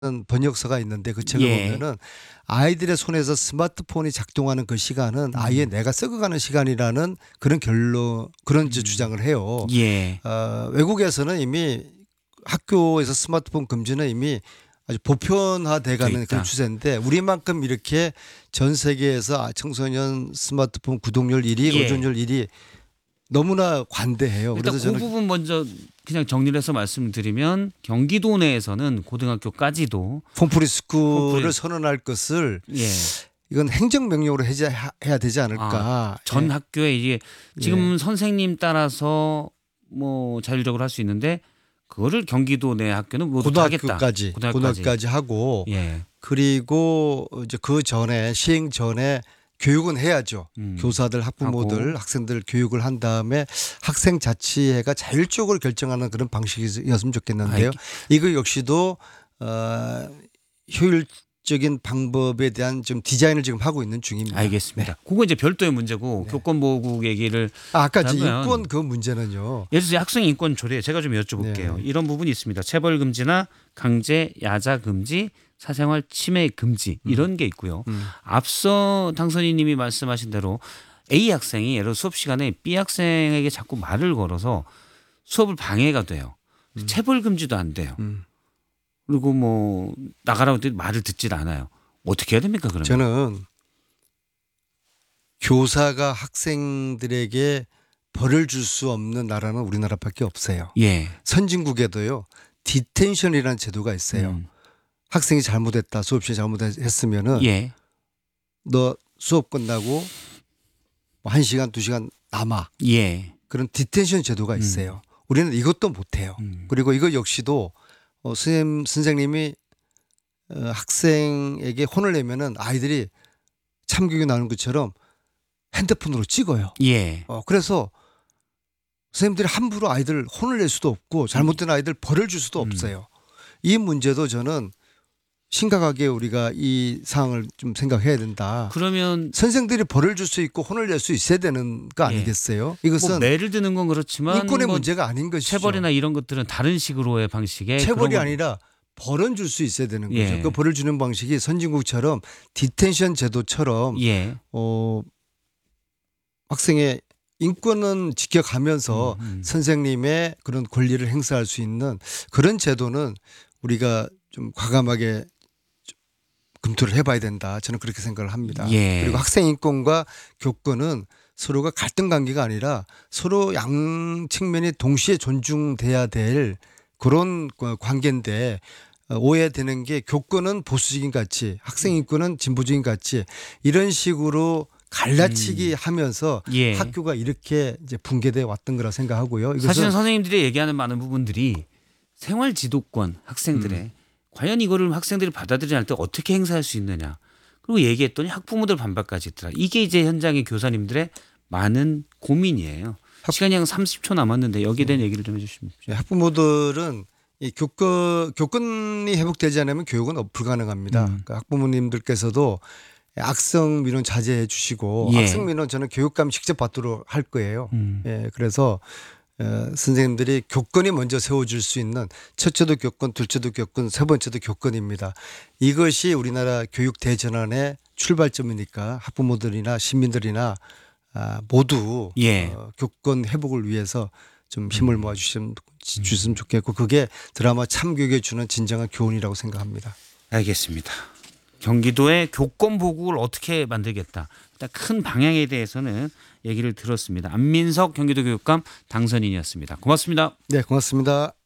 번역서가 있는데 그 책을 예. 보면은 아이들의 손에서 스마트폰이 작동하는 그 시간은 아예 내가 썩어가는 시간이라는 그런 이제 주장을 해요. 예. 외국에서는 이미 학교에서 스마트폰 금지는 이미 아주 보편화돼가는 그런 추세인데 우리만큼 이렇게 전 세계에서 청소년 스마트폰 구독률 1위, 예. 의존율 1위 너무나 관대해요. 일단 그래서 그 부분 먼저 그냥 정리를 해서 말씀드리면 경기도 내에서는 고등학교까지도 폼프리 스쿨을 선언할 것을 예. 이건 행정명령으로 해야 되지 않을까. 전 예. 학교에 이게 지금 선생님 따라서 뭐 자율적으로 할 수 있는데 그거를 경기도 내 학교는 모두 고등학교까지 하고 예. 그리고 이제 그 전에 시행 전에 교육은 해야죠. 교사들, 학부모들, 학생들 교육을 한 다음에 학생자치회가 자율적으로 결정하는 그런 방식이었으면 좋겠는데요. 이거 역시도 효율적인 방법에 대한 좀 디자인을 지금 하고 있는 중입니다. 알겠습니다. 그거 이제 별도의 문제고 교권보호국 얘기를 아까 인권 그 문제는요. 예를 들어 학생 인권 조례 제가 좀 여쭤볼게요. 이런 부분이 있습니다. 체벌 금지나 강제 야자 금지, 사생활 침해 금지 이런 게 있고요. 앞서 당선인님이 말씀하신 대로 A 학생이 예를 들어 수업 시간에 B 학생에게 자꾸 말을 걸어서 수업을 방해가 돼요. 체벌 금지도 안 돼요. 그리고 뭐 나가라고 해도 말을 듣질 않아요. 어떻게 해야 됩니까 그러면? 저는 교사가 학생들에게 벌을 줄 수 없는 나라는 우리나라밖에 없어요. 예. 선진국에도요. 디텐션이라는 제도가 있어요. 학생이 잘못했다. 수업 시간에 잘못했으면은 예. 너 수업 끝나고 1시간, 2시간 남아. 예. 그런 디텐션 제도가 있어요. 우리는 이것도 못해요. 그리고 이거 역시도 선생님이 학생에게 혼을 내면은 아이들이 참교육이 나오는 것처럼 핸드폰으로 찍어요. 예. 그래서 선생님들이 함부로 아이들 혼을 낼 수도 없고 잘못된 아이들 벌을 줄 수도 없어요. 이 문제도 저는 심각하게 우리가 이 상황을 좀 생각해야 된다. 그러면 선생들이 벌을 줄 수 있고 혼을 낼 수 있어야 되는 거 아니겠어요? 이것은 뭐 매를 드는 건 그렇지만 인권의 문제가 아닌 것이죠. 체벌이나 이런 것들은 다른 식으로의 방식의 체벌이 아니라 벌은 줄 수 있어야 되는 거죠. 그 벌을 주는 방식이 선진국처럼 디텐션 제도처럼 학생의 인권은 지켜가면서 선생님의 그런 권리를 행사할 수 있는 그런 제도는 우리가 좀 과감하게 검토를 해봐야 된다. 저는 그렇게 생각을 합니다. 그리고 학생 인권과 교권은 서로가 갈등 관계가 아니라 서로 양 측면이 동시에 존중돼야 될 그런 관계인데 오해되는 게 교권은 보수적인 가치, 학생 인권은 진보적인 가치 이런 식으로 갈라치기 하면서 학교가 이렇게 이제 붕괴돼 왔던 거라 생각하고요. 사실은 선생님들이 얘기하는 많은 부분들이 생활 지도권 학생들의 과연 이거를 학생들이 받아들이지 않을 때 어떻게 행사할 수 있느냐. 그리고 얘기했더니 학부모들 반발까지 있더라. 이게 이제 현장의 교사님들의 많은 고민이에요. 시간이 한 30초 남았는데 여기에 대한 얘기를 좀 해주십시오. 학부모들은 이 교권이 회복되지 않으면 교육은 불가능합니다. 그러니까 학부모님들께서도 악성 민원 자제해 주시고 악성 민원 저는 교육감 직접 받도록 할 거예요. 그래서 선생님들이 교권이 먼저 세워줄 수 있는 첫째도 교권, 둘째도 교권, 세 번째도 교권입니다. 이것이 우리나라 교육 대전환의 출발점이니까 학부모들이나 시민들이나 모두 교권 회복을 위해서 좀 힘을 모아 주시면 좋겠고 그게 드라마 참교육에 주는 진정한 교훈이라고 생각합니다. 알겠습니다. 경기도의 교권 보국을 어떻게 만들겠다. 일단 큰 방향에 대해서는 얘기를 들었습니다. 안민석 경기도 교육감 당선인이었습니다. 고맙습니다. 네, 고맙습니다.